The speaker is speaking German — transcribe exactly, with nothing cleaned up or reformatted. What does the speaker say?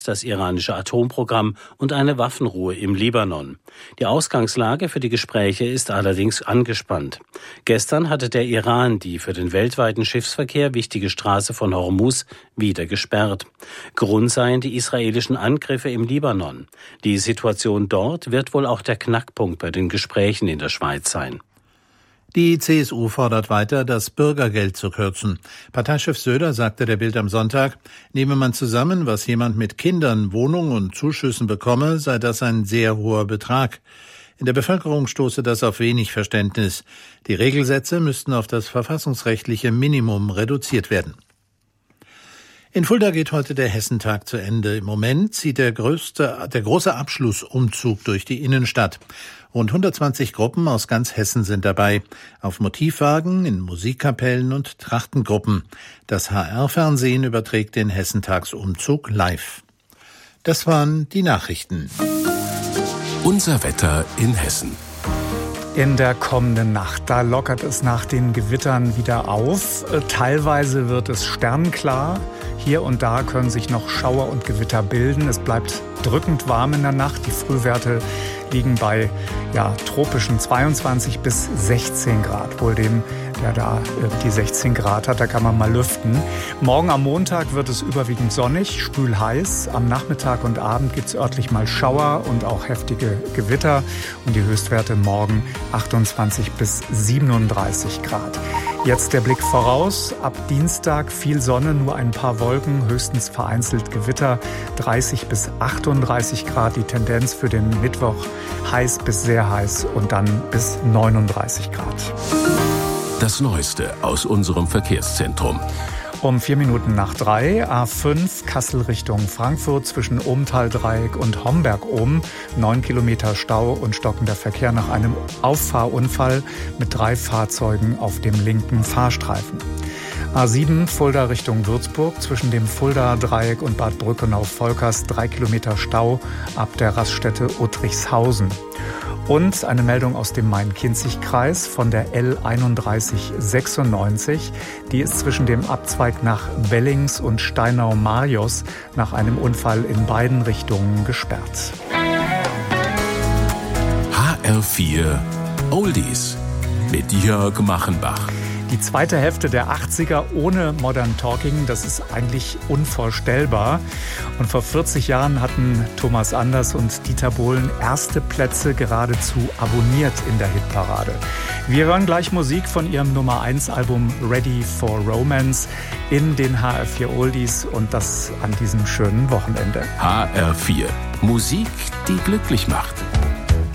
das iranische Atomprogramm und eine Waffenruhe im Libanon. Die Ausgangslage für die Gespräche ist allerdings angespannt. Gestern hatte der Iran die für den weltweiten Schiffsverkehr wichtige Straße von Hormuz wieder gesperrt. Grund seien die israelischen Angriffe im Libanon. Die Situation dort wird wohl auch der Knackpunkt bei den Gesprächen in der Schweiz sein. Die C S U fordert weiter, das Bürgergeld zu kürzen. Parteichef Söder sagte der Bild am Sonntag, nehme man zusammen, was jemand mit Kindern, Wohnung und Zuschüssen bekomme, sei das ein sehr hoher Betrag. In der Bevölkerung stoße das auf wenig Verständnis. Die Regelsätze müssten auf das verfassungsrechtliche Minimum reduziert werden. In Fulda geht heute der Hessentag zu Ende. Im Moment zieht der größte, der große Abschlussumzug durch die Innenstadt. Rund hundertzwanzig Gruppen aus ganz Hessen sind dabei. Auf Motivwagen, in Musikkapellen und Trachtengruppen. Das H R-Fernsehen überträgt den Hessentagsumzug live. Das waren die Nachrichten. Unser Wetter in Hessen. In der kommenden Nacht, da lockert es nach den Gewittern wieder auf. Teilweise wird es sternklar. Hier und da können sich noch Schauer und Gewitter bilden. Es bleibt drückend warm in der Nacht. Die Frühwerte liegen bei ja, tropischen zweiundzwanzig bis sechzehn Grad. Wohl dem, der da die sechzehn Grad hat, da kann man mal lüften. Morgen am Montag wird es überwiegend sonnig, schwül heiß. Am Nachmittag und Abend gibt es örtlich mal Schauer und auch heftige Gewitter. Und die Höchstwerte morgen achtundzwanzig bis siebenunddreißig Grad. Jetzt der Blick voraus. Ab Dienstag viel Sonne, nur ein paar Wolken, höchstens vereinzelt Gewitter. dreißig bis achtunddreißig Grad die Tendenz für den Mittwoch. Heiß bis sehr heiß und dann bis neununddreißig Grad. Das Neueste aus unserem Verkehrszentrum. Um vier Minuten nach drei, A fünf, Kassel Richtung Frankfurt zwischen Ohmtal-Dreieck und Homberg-Ohm. Neun Kilometer Stau und stockender Verkehr nach einem Auffahrunfall mit drei Fahrzeugen auf dem linken Fahrstreifen. A sieben, Fulda Richtung Würzburg zwischen dem Fulda-Dreieck und Bad Brückenau-Volkers. Drei Kilometer Stau ab der Raststätte Uttrichshausen. Und eine Meldung aus dem Main-Kinzig-Kreis von der L einunddreißig sechsundneunzig. Die ist zwischen dem Abzweig nach Bellings und Steinau-Marius nach einem Unfall in beiden Richtungen gesperrt. H R vier Oldies mit Jörg Machenbach. Die zweite Hälfte der achtziger ohne Modern Talking, das ist eigentlich unvorstellbar. Und vor vierzig Jahren hatten Thomas Anders und Dieter Bohlen erste Plätze geradezu abonniert in der Hitparade. Wir hören gleich Musik von ihrem Nummer eins Album Ready for Romance in den H R vier Oldies und das an diesem schönen Wochenende. H R vier. Musik, die glücklich macht.